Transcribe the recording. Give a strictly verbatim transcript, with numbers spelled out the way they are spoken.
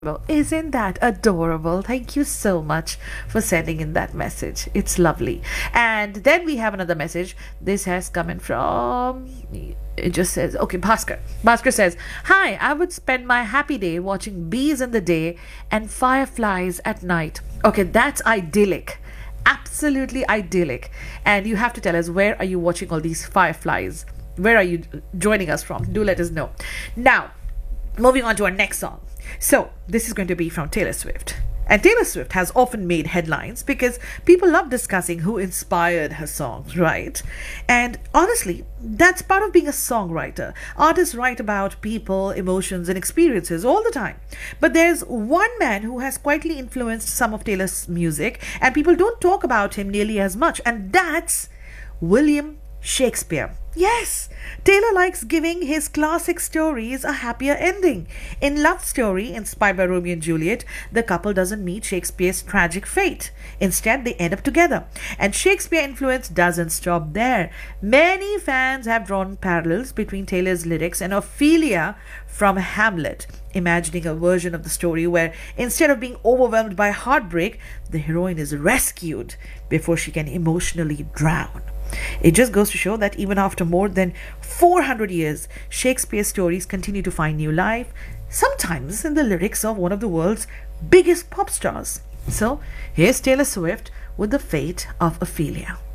Well, isn't that adorable? Thank you so much for sending in that message. It's lovely. And then we have another message. This has come in from. It just says, okay, Bhaskar. Bhaskar says, "Hi, I would spend my happy day watching bees in the day and fireflies at night." Okay, that's idyllic. Absolutely idyllic. And you have to tell us, where are you watching all these fireflies? Where are you joining us from? Do let us know. Now, moving on to our next song. So, this is going to be from Taylor Swift. And Taylor Swift has often made headlines because people love discussing who inspired her songs, right? And honestly, that's part of being a songwriter. Artists write about people, emotions, and experiences all the time. But there's one man who has quietly influenced some of Taylor's music, and people don't talk about him nearly as much, and that's William Shakespeare. Yes, Taylor likes giving his classic stories a happier ending. In Love Story, inspired by Romeo and Juliet, the couple doesn't meet Shakespeare's tragic fate. Instead, they end up together. And Shakespeare influence doesn't stop there. Many fans have drawn parallels between Taylor's lyrics and Ophelia from Hamlet, imagining a version of the story where instead of being overwhelmed by heartbreak, the heroine is rescued before she can emotionally drown. It just goes to show that even after more than four hundred years, Shakespeare's stories continue to find new life, sometimes in the lyrics of one of the world's biggest pop stars. So, here's Taylor Swift with The Fate of Ophelia.